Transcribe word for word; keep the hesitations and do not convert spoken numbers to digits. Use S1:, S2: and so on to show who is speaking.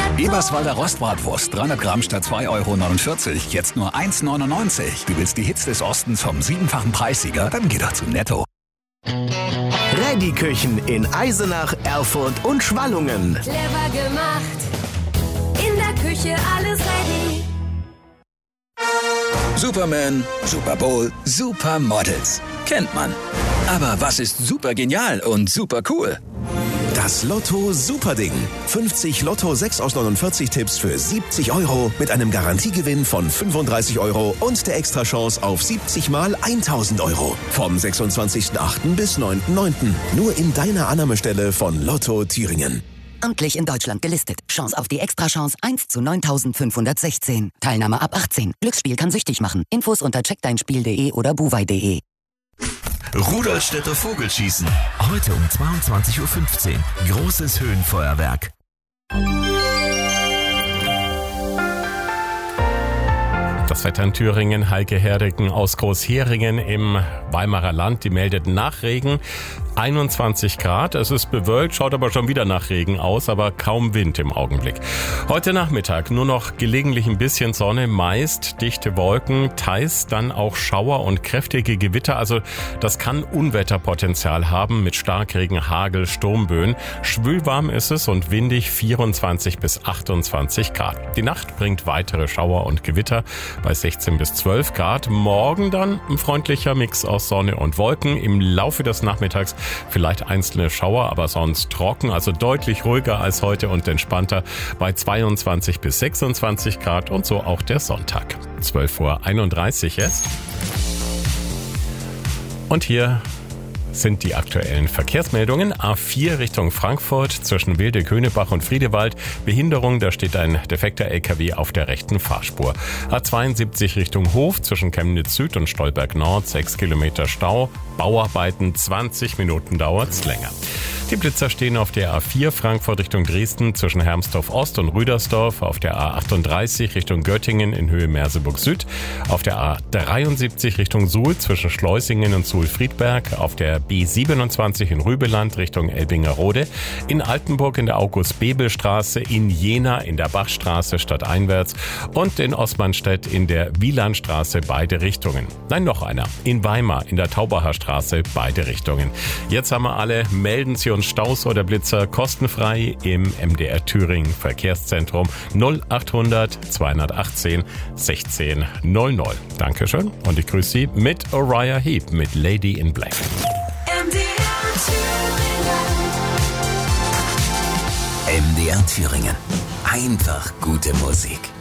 S1: Eberswalder Rostbratwurst, dreihundert Gramm statt zwei Euro neunundvierzig, jetzt nur eins Euro neunundneunzig. Du willst die Hits des Ostens vom siebenfachen Preissieger? Dann geh doch zu Netto.
S2: Ready Küchen in Eisenach, Erfurt und Schwallungen.
S3: Clever gemacht, in der Küche alles ready.
S4: Superman, Super Bowl, Supermodels. Kennt man. Aber was ist super genial und super cool?
S2: Das Lotto Superding. fünfzig Lotto sechs aus neunundvierzig Tipps für siebzig Euro mit einem Garantiegewinn von fünfunddreißig Euro und der Extrachance auf siebzig mal tausend Euro. Vom sechsundzwanzigsten achten bis neunten neunten Nur in deiner Annahmestelle von Lotto Thüringen.
S5: Amtlich in Deutschland gelistet. Chance auf die Extrachance eins zu neuntausendfünfhundertsechzehn. Teilnahme ab achtzehn. Glücksspiel kann süchtig machen. Infos unter check dein spiel punkt de oder buwei punkt de.
S6: Rudolstädter Vogelschießen. Heute um zweiundzwanzig Uhr fünfzehn. Großes Höhenfeuerwerk.
S7: Das Wetter in Thüringen, Heike Herdegen aus Großheringen im Weimarer Land, die meldet nach Regen. einundzwanzig Grad, es ist bewölkt, schaut aber schon wieder nach Regen aus, aber kaum Wind im Augenblick. Heute Nachmittag nur noch gelegentlich ein bisschen Sonne, meist dichte Wolken, teils dann auch Schauer und kräftige Gewitter, also das kann Unwetterpotenzial haben mit Starkregen, Hagel, Sturmböen. Schwülwarm ist es und windig vierundzwanzig bis achtundzwanzig Grad. Die Nacht bringt weitere Schauer und Gewitter bei sechzehn bis zwölf Grad. Morgen dann ein freundlicher Mix aus Sonne und Wolken. Im Laufe des Nachmittags vielleicht einzelne Schauer, aber sonst trocken, also deutlich ruhiger als heute und entspannter bei zweiundzwanzig bis sechsundzwanzig Grad und so auch der Sonntag. zwölf Uhr einunddreißig jetzt. Und hier sind die aktuellen Verkehrsmeldungen. A vier Richtung Frankfurt zwischen Wilde-Könebach und Friedewald. Behinderung, da steht ein defekter L K W auf der rechten Fahrspur. A zweiundsiebzig Richtung Hof zwischen Chemnitz Süd und Stolberg Nord. sechs Kilometer Stau. Bauarbeiten, zwanzig Minuten dauert's länger. Die Blitzer stehen auf der A vier Frankfurt Richtung Dresden zwischen Hermsdorf Ost und Rüdersdorf, auf der A achtunddreißig Richtung Göttingen in Höhe Merseburg Süd, auf der A dreiundsiebzig Richtung Suhl zwischen Schleusingen und Suhl-Friedberg, auf der B siebenundzwanzig in Rübeland Richtung Elbingerode, in Altenburg in der August-Bebel-Straße, in Jena in der Bachstraße stadteinwärts und in Osmanstedt in der Wielandstraße beide Richtungen. Nein, noch einer. In Weimar in der Taubacher Straße beide Richtungen. Jetzt haben wir alle, melden Sie uns Staus oder Blitzer kostenfrei im M D R Thüringen Verkehrszentrum null achthundert zweihundertachtzehn sechzehn null null. Dankeschön und ich grüße Sie mit Uriah Heep mit Lady in Black.
S3: M D R Thüringen.
S1: M D R Thüringen. Einfach gute Musik.